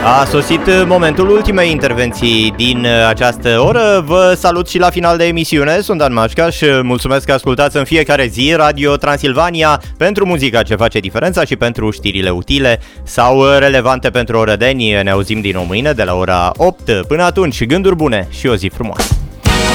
A sosit momentul ultimei intervenții din această oră. Vă salut și la final de emisiune. Sunt Dan Mașca și mulțumesc că ascultați în fiecare zi Radio Transilvania pentru muzica ce face diferența și pentru știrile utile sau relevante pentru orădeni. Ne auzim din nou mâine de la ora 8. Până atunci, gânduri bune și o zi frumoasă.